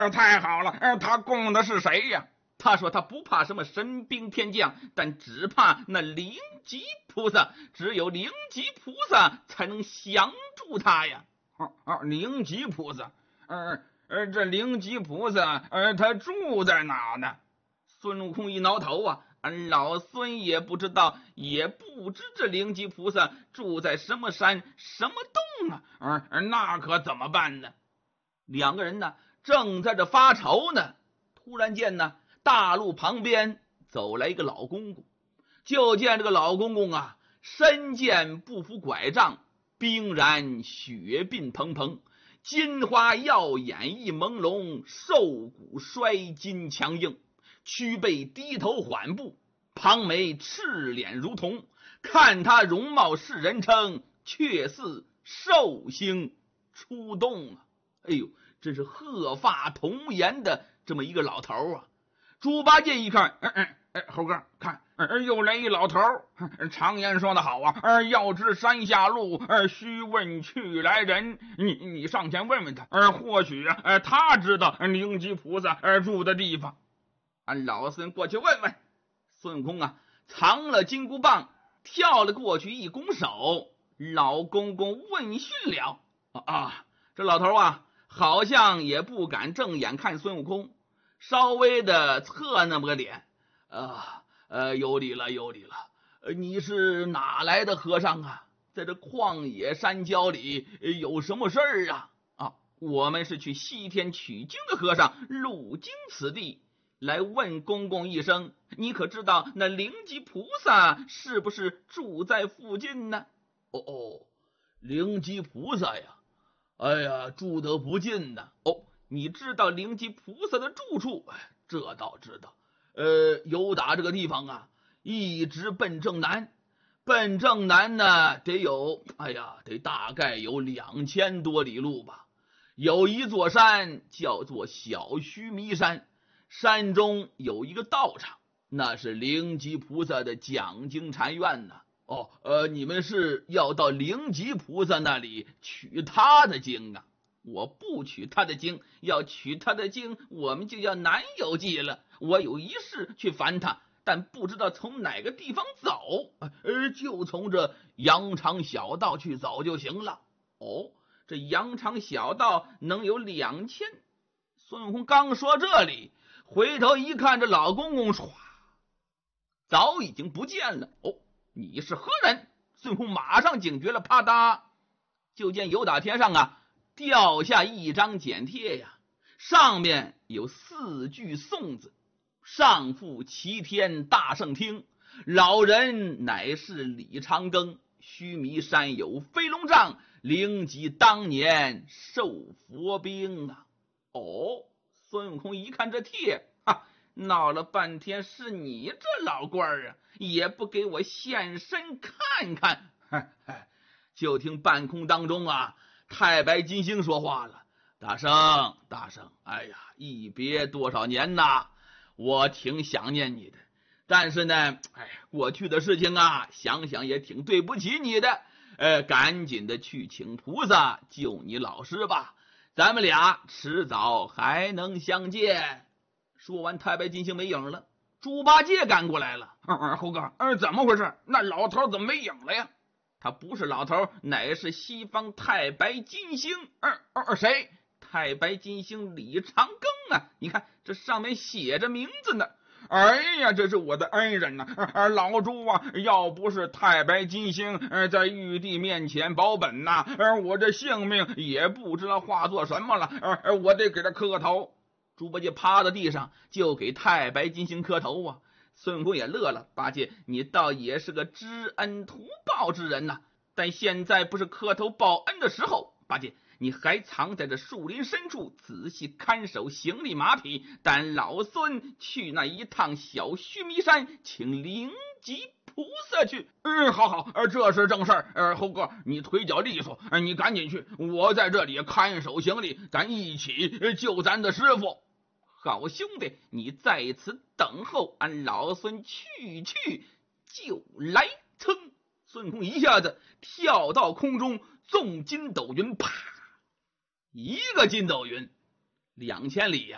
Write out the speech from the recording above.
太好了，他供的是谁呀？ 他说他不怕什么神兵天将，但只怕那灵吉菩萨，只有灵吉菩萨才能降住他呀。 灵吉菩萨，这灵吉菩萨，他住在哪呢？ 孙悟空一挠头啊，俺老孙也不知道，也不知这灵吉菩萨住在什么山什么洞啊。 那可怎么办呢？ 两个人呢正在这发愁呢，突然间呢，大路旁边走来一个老公公。就见这个老公公啊，身健不扶拐杖，冰然血鬓蓬蓬，金花耀眼一朦胧，瘦骨衰筋强硬，屈背低头缓步，庞眉赤脸如铜，看他容貌是人称，却似寿星出洞啊！哎呦，真是鹤发童颜的这么一个老头啊！猪八戒一看， 猴哥，看，又来一老头。常言说得好啊，要知山下路，须问去来人。你上前问问他，或许他知道灵吉菩萨住的地方。 俺老孙过去问问。孙悟空啊，藏了金箍棒，跳了过去，一拱手，老公公问讯了。这老头啊，好像也不敢正眼看孙悟空，稍微的侧那么个脸。有理了，有理了。你是哪来的和尚啊？在这旷野山郊里有什么事儿啊？我们是去西天取经的和尚，路经此地，来问公公一声，你可知道那灵吉菩萨是不是住在附近呢？ 灵吉菩萨呀，哎呀，住得不近呢。 你知道灵吉菩萨的住处？ 这倒知道。由打这个地方啊，一直奔正南，奔正南呢，得大概有2000多里路吧。有一座山叫做小须弥山，山中有一个道场，那是灵吉菩萨的讲经禅院呢。你们是要到灵吉菩萨那里取他的经啊？ 我不取他的经，要取他的经，我们就要南有计了。我有一事去烦他，但不知道从哪个地方走， 就从这羊肠小道去走就行了。 这羊肠小道能有2000。孙悟空刚说这里，回头一看，这老公公唰，早已经不见了。你是何人？孙悟空马上警觉了，啪嗒，就见由打天上啊掉下一张简帖呀，上面有4句颂字：上复齐天大圣听，老人乃是李长庚，须弥山有飞龙杖，灵吉当年受佛兵啊。孙悟空一看这帖，闹了半天是你这老官啊，也不给我现身看看。就听半空当中啊，太白金星说话了：大圣，哎呀，一别多少年呐，我挺想念你的，但是呢，过去的事情啊，想想也挺对不起你的。赶紧的去请菩萨救你老师吧，咱们俩迟早还能相见。说完，太白金星没影了。猪八戒赶过来了： 猴哥，怎么回事？那老头怎么没影了呀？ 他不是老头，乃是西方太白金星。 谁？ 太白金星李长庚啊！你看这上面写着名字呢。 哎呀，这是我的恩人呐！老猪啊，要不是太白金星在玉帝面前保本呐，我这性命也不知道化作什么了。我得给他磕个头。 猪八戒趴在地上就给太白金星磕头啊！孙悟空也乐了：八戒，你倒也是个知恩图报之人呐！但现在不是磕头报恩的时候，八戒，你还藏在这树林深处，仔细看守行李马匹，但老孙去那一趟小须弥山，请灵吉菩萨去。 好，这是正事儿。猴哥，你腿脚利索，你赶紧去，我在这里看守行李，咱一起救咱的师傅。 好兄弟，你在此等候，俺老孙去就来。噌，孙悟空一下子跳到空中，纵筋斗云，啪，一个筋斗云，2000里呀。